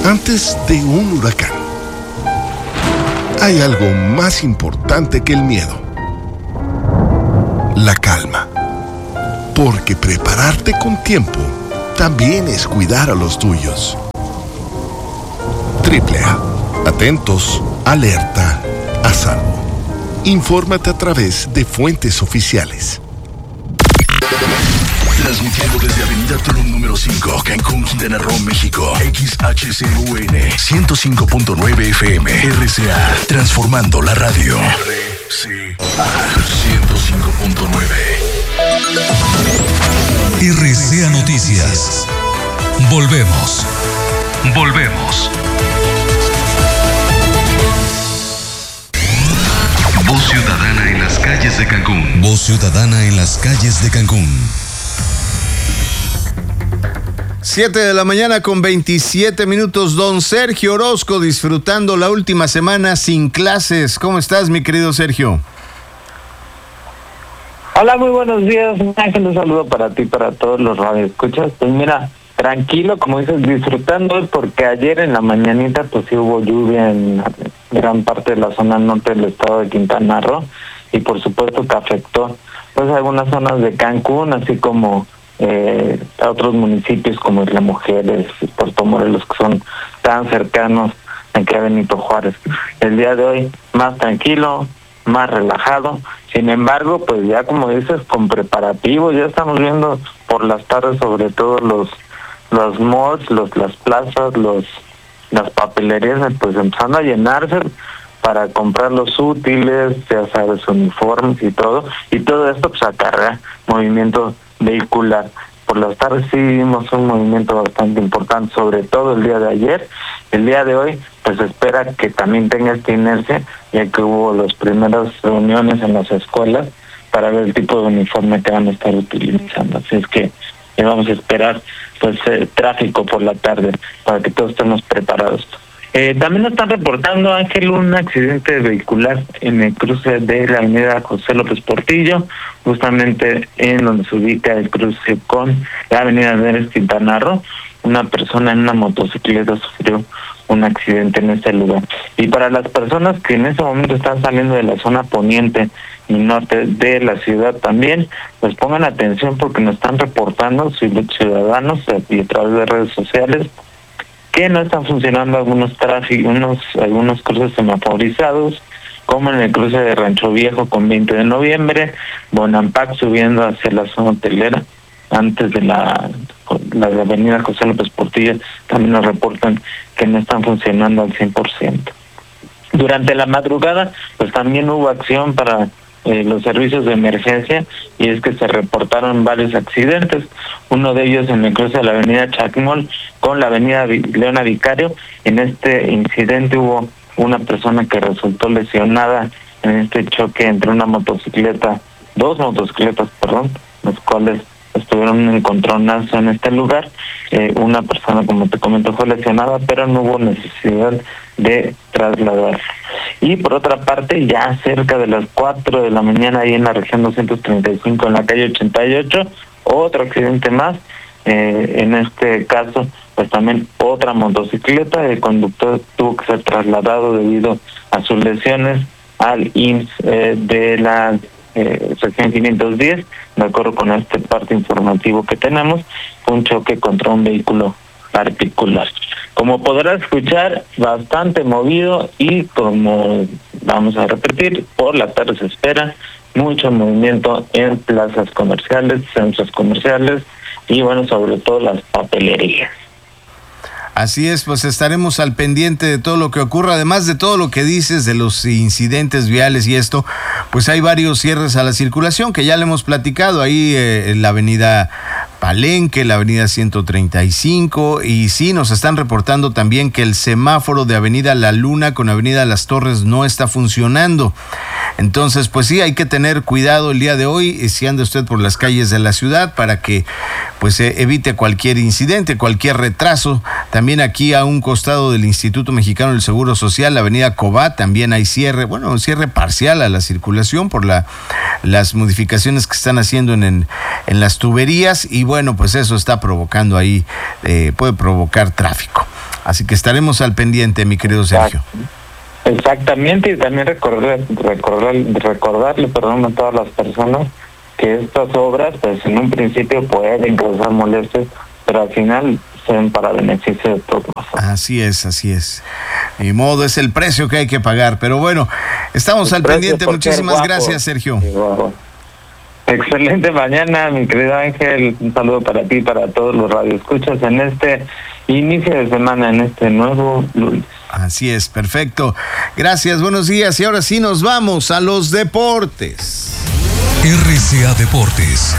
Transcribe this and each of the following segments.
Antes de un huracán, hay algo más importante que el miedo: la calma. Porque prepararte con tiempo también es cuidar a los tuyos. AAA. Atentos, alerta, a salvo. Infórmate a través de fuentes oficiales. Transmitiendo desde Avenida Tulum número 5, Cancún, Quintana Roo, México. XHCUN 105.9 FM. RCA, transformando la radio. RCA 105.9. RCA Noticias. Volvemos. Voz ciudadana en las calles de Cancún. Voz ciudadana en las calles de Cancún. 7:27 a.m. Don Sergio Orozco, disfrutando la última semana sin clases. ¿Cómo estás, mi querido Sergio? Hola, muy buenos días, Ángel. Un saludo para ti, para todos los radioescuchas. Pues mira, tranquilo, como dices, disfrutando, porque ayer en la mañanita pues sí hubo lluvia en gran parte de la zona norte del estado de Quintana Roo, y por supuesto que afectó pues algunas zonas de Cancún, así como a otros municipios como Isla Mujeres y Puerto Morelos, que son tan cercanos aquí a Benito Juárez. El día de hoy más tranquilo, más relajado. Sin embargo, pues ya como dices, con preparativos, ya estamos viendo por las tardes sobre todo los malls, las plazas, las papelerías, pues empezando a llenarse para comprar los útiles, ya sabes, uniformes y todo esto pues acarrea movimiento vehicular. Por las tardes sí vimos un movimiento bastante importante, sobre todo el día de ayer. El día de hoy pues se espera que también tenga esta inercia, ya que hubo las primeras reuniones en las escuelas para ver el tipo de uniforme que van a estar utilizando. Así es que vamos a esperar pues tráfico por la tarde para que todos estemos preparados. También nos están reportando, Ángel, un accidente vehicular en el cruce de la avenida José López Portillo, justamente en donde se ubica el cruce con la avenida Andrés Quintana Roo. Una persona en una motocicleta sufrió un accidente en este lugar. Y para las personas que en ese momento están saliendo de la zona poniente y norte de la ciudad también, pues pongan atención, porque nos están reportando ciudadanos y a través de redes sociales que no están funcionando algunos cruces semaforizados, como en el cruce de Rancho Viejo con 20 de noviembre, Bonampak subiendo hacia la zona hotelera, antes de la avenida José López Portillo, también nos reportan que no están funcionando al 100%. Durante la madrugada, pues también hubo acción para los servicios de emergencia, y es que se reportaron varios accidentes. Uno de ellos en el cruce de la avenida Chacmol con la avenida Leona Vicario. En este incidente hubo una persona que resultó lesionada en este choque entre dos motocicletas, los cuales estuvieron en un encontronazo en este lugar. Una persona, como te comento, fue lesionada, pero no hubo necesidad de trasladar. Y por otra parte, ya cerca de las 4 de la mañana, ahí en la región 235, en la calle 88, otro accidente más. En este caso, pues también otra motocicleta. El conductor tuvo que ser trasladado debido a sus lesiones al IMSS de la sección 510. De acuerdo con este parte informativo que tenemos, fue un choque contra un vehículo particular. Como podrás escuchar, bastante movido, y como vamos a repetir, por la tarde se espera mucho movimiento en plazas comerciales, centros comerciales y bueno, sobre todo las papelerías. Así es, pues estaremos al pendiente de todo lo que ocurra. Además de todo lo que dices de los incidentes viales y esto, pues hay varios cierres a la circulación que ya le hemos platicado ahí en la avenida Palenque, la avenida 135, y sí, nos están reportando también que el semáforo de avenida La Luna con avenida Las Torres no está funcionando. Entonces, pues sí, hay que tener cuidado el día de hoy si anda usted por las calles de la ciudad, para que pues evite cualquier incidente, cualquier retraso. También aquí a un costado del Instituto Mexicano del Seguro Social, la avenida Cobá, también hay cierre parcial a la circulación por las modificaciones que están haciendo en las tuberías, y bueno, pues eso está provocando ahí, puede provocar tráfico. Así que estaremos al pendiente, mi querido Sergio. Exactamente, y también recordarle, a todas las personas que estas obras, pues en un principio pueden causar molestias, pero al final sean para beneficio de todos. Así es. Ni modo, es el precio que hay que pagar, pero bueno, estamos al pendiente. Muchísimas gracias, Sergio. Excelente mañana, mi querido Ángel. Un saludo para ti y para todos los radioescuchas en este inicio de semana, en este nuevo lunes. Así es, perfecto. Gracias, buenos días. Y ahora sí nos vamos a los deportes. RCA Deportes.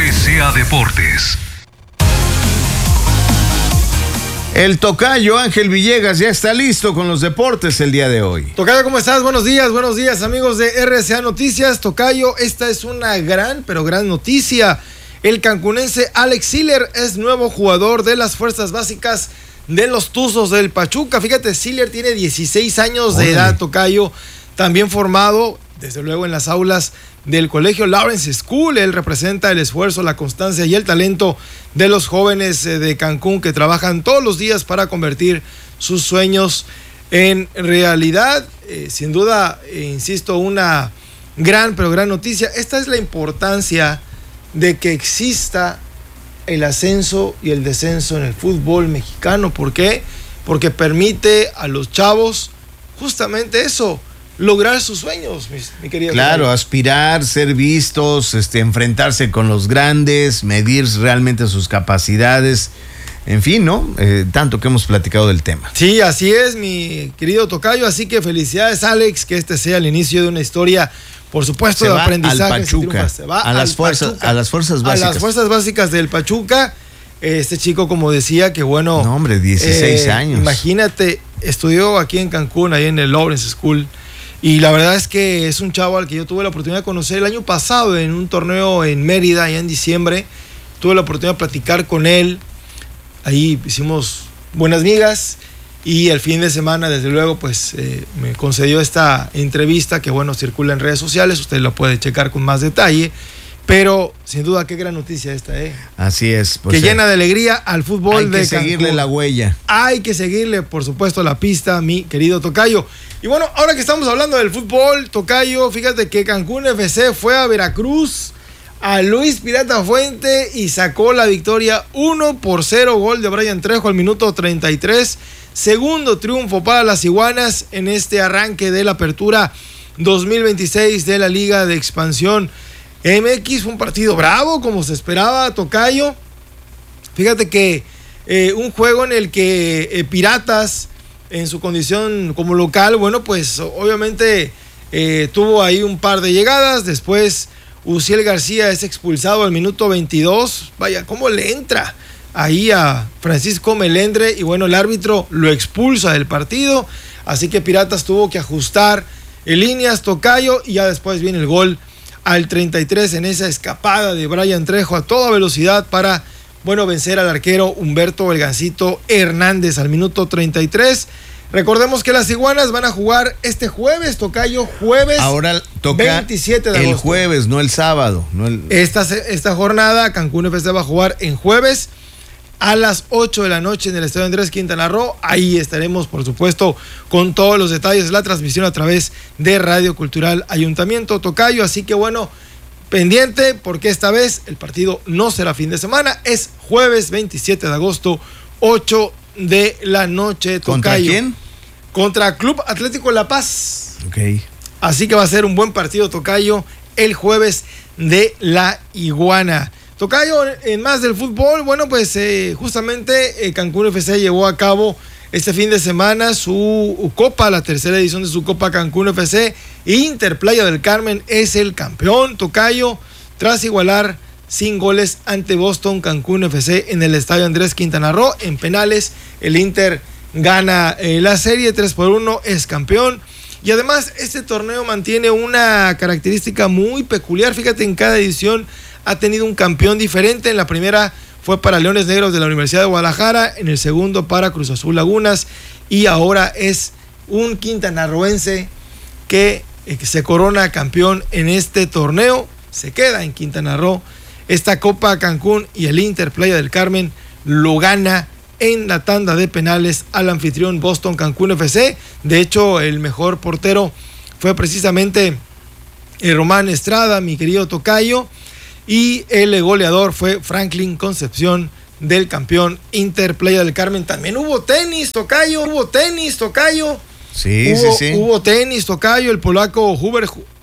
El tocayo Ángel Villegas ya está listo con los deportes el día de hoy. Tocayo, ¿cómo estás? Buenos días amigos de RCA Noticias. Tocayo, esta es una gran noticia. El cancunense Alex Siller es nuevo jugador de las fuerzas básicas de los Tuzos del Pachuca. Fíjate, Siller tiene 16 años de edad, Tocayo, también formado, desde luego, en las aulas del colegio Lawrence School. Él representa el esfuerzo, la constancia y el talento de los jóvenes de Cancún que trabajan todos los días para convertir sus sueños en realidad. Sin duda, insisto, una gran noticia. Esta es la importancia de que exista el ascenso y el descenso en el fútbol mexicano. ¿Por qué? Porque permite a los chavos justamente eso, lograr sus sueños, mi querido. Claro, Mario. Aspirar, ser vistos, enfrentarse con los grandes, medir realmente sus capacidades, en fin, ¿no? Tanto que hemos platicado del tema. Sí, así es, mi querido tocayo, así que felicidades, Alex, que este sea el inicio de una historia, por supuesto, de aprendizaje. Al Pachuca, se va a las fuerzas básicas. A las fuerzas básicas del Pachuca. Este chico, como decía, que bueno. No, hombre, 16 años. Imagínate, estudió aquí en Cancún, ahí en el Lawrence School. Y la verdad es que es un chavo al que yo tuve la oportunidad de conocer el año pasado en un torneo en Mérida, allá en diciembre. Tuve la oportunidad de platicar con él. Ahí hicimos buenas migas. Y el fin de semana, desde luego, pues me concedió esta entrevista que, bueno, circula en redes sociales. Usted lo puede checar con más detalle. Pero, sin duda, qué gran noticia esta, Así es. Pues, que llena de alegría al fútbol de Cancún. Hay que seguirle la huella. Hay que seguirle, por supuesto, la pista, mi querido tocayo. Y bueno, ahora que estamos hablando del fútbol, tocayo, fíjate que Cancún FC fue a Veracruz, a Luis Pirata Fuente, y sacó la victoria 1-0, gol de Brian Trejo al minuto 33. Segundo triunfo para las Iguanas en este arranque de la apertura 2026 de la Liga de Expansión MX. Fue un partido bravo, como se esperaba, tocayo. Fíjate que un juego en el que Piratas, en su condición como local, bueno, pues obviamente tuvo ahí un par de llegadas. Después Uciel García es expulsado al minuto 22. Vaya, cómo le entra ahí a Francisco Melendre, y bueno, el árbitro lo expulsa del partido. Así que Piratas tuvo que ajustar en líneas, tocayo, y ya después viene el gol al 33 en esa escapada de Brian Trejo a toda velocidad para, bueno, vencer al arquero Humberto El Gancito Hernández al minuto 33. Recordemos que las Iguanas van a jugar este jueves, tocayo, jueves. Ahora toca 27 de agosto. El jueves, no el sábado. Esta jornada Cancún FC va a jugar en jueves a las 8 de la noche en el Estadio Andrés Quintana Roo. Ahí estaremos, por supuesto, con todos los detalles de la transmisión a través de Radio Cultural Ayuntamiento, tocayo. Así que bueno, pendiente, porque esta vez el partido no será fin de semana, es jueves 27 de agosto, 8 de la noche, tocayo. ¿Contra quién? Contra Club Atlético La Paz. Ok. Así que va a ser un buen partido, tocayo, el jueves de la Iguana. Tocayo, en más del fútbol, bueno, pues justamente Cancún FC llevó a cabo este fin de semana su Copa, la tercera edición de su Copa Cancún FC. Inter Playa del Carmen es el campeón, tocayo, tras igualar sin goles ante Boston Cancún FC en el Estadio Andrés Quintana Roo. En penales, el Inter gana la serie 3-1, es campeón. Y además, este torneo mantiene una característica muy peculiar. Fíjate, en cada edición ha tenido un campeón diferente. En la primera fue para Leones Negros de la Universidad de Guadalajara, en el segundo para Cruz Azul Lagunas, y ahora es un quintanarroense que se corona campeón en este torneo. Se queda en Quintana Roo esta Copa Cancún, y el Inter Playa del Carmen lo gana en la tanda de penales al anfitrión Boston Cancún FC. De hecho, el mejor portero fue precisamente Román Estrada, mi querido tocayo, y el goleador fue Franklin Concepción del campeón Inter Playa del Carmen. También hubo tenis, tocayo. Sí. Hubo tenis, tocayo. El polaco Hubert